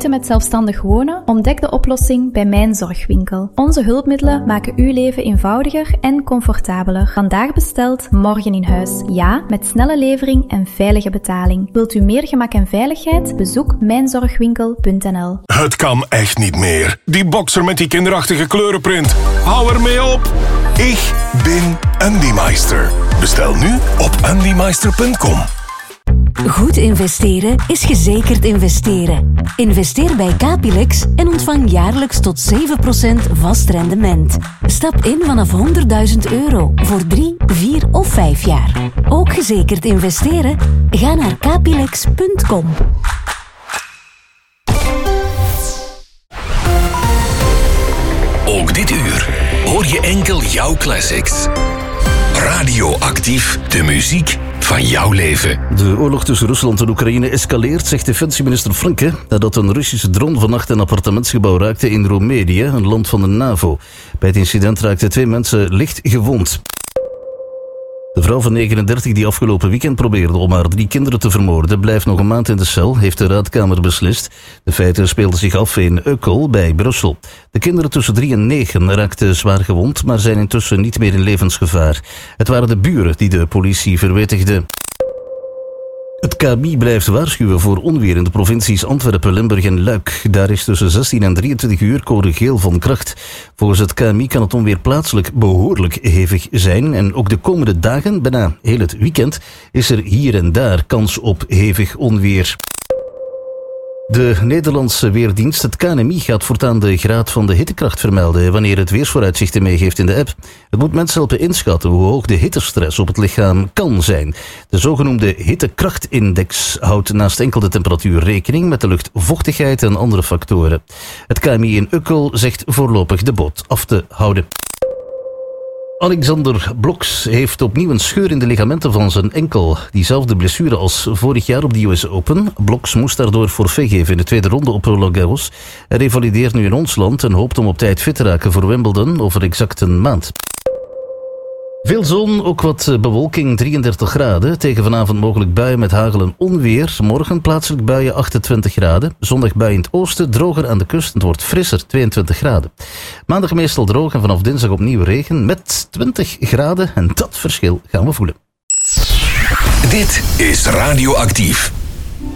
moeite met zelfstandig wonen? Ontdek de oplossing bij Mijn Zorgwinkel. Onze hulpmiddelen maken uw leven eenvoudiger en comfortabeler. Vandaag besteld, morgen in huis. Ja, met snelle levering en veilige betaling. Wilt u meer gemak en veiligheid? Bezoek mijnzorgwinkel.nl. Het kan echt niet meer. Die boxer met die kinderachtige kleurenprint. Hou ermee op. Ik ben Andy Meister. Bestel nu op andymeister.com. Goed investeren is gezekerd investeren. Investeer bij Capilex en ontvang jaarlijks tot 7% vast rendement. Stap in vanaf €100.000 voor 3, 4 of 5 jaar. Ook gezekerd investeren? Ga naar capilex.com. Ook dit uur hoor je enkel jouw classics. Radioactief, de muziek van jouw leven. De oorlog tussen Rusland en Oekraïne escaleert, zegt defensieminister Franke, nadat een Russische drone vannacht een appartementsgebouw raakte in Roemenië, een land van de NAVO. Bij het incident raakten 2 mensen licht gewond. De vrouw van 39 die afgelopen weekend probeerde om haar 3 kinderen te vermoorden, blijft nog een maand in de cel, heeft de raadkamer beslist. De feiten speelden zich af in Uckel bij Brussel. De kinderen tussen 3 en 9 raakten zwaar gewond, maar zijn intussen niet meer in levensgevaar. Het waren de buren die de politie verwittigden. Het KMI blijft waarschuwen voor onweer in de provincies Antwerpen, Limburg en Luik. Daar is tussen 16 en 23 uur code geel van kracht. Volgens het KMI kan het onweer plaatselijk behoorlijk hevig zijn. En ook de komende dagen, bijna heel het weekend, is er hier en daar kans op hevig onweer. De Nederlandse Weerdienst, het KNMI, gaat voortaan de graad van de hittekracht vermelden wanneer het weersvooruitzichten meegeeft in de app. Het moet mensen helpen inschatten hoe hoog de hittestress op het lichaam kan zijn. De zogenoemde hittekrachtindex houdt naast enkel de temperatuur rekening met de luchtvochtigheid en andere factoren. Het KNMI in Uckel zegt voorlopig de boot af te houden. Alexander Bloks heeft opnieuw een scheur in de ligamenten van zijn enkel. Diezelfde blessure als vorig jaar op de US Open. Bloks moest daardoor forfait geven in de tweede ronde op Roland Garros. Hij revalideert nu in ons land en hoopt om op tijd fit te raken voor Wimbledon over exact een maand. Veel zon, ook wat bewolking, 33 graden. Tegen vanavond mogelijk buien met hagel en onweer. Morgen plaatselijk buien, 28 graden. Zondag buien in het oosten, droger aan de kust. Het wordt frisser, 22 graden. Maandag meestal droog en vanaf dinsdag opnieuw regen met 20 graden. En dat verschil gaan we voelen. Dit is Radioactief.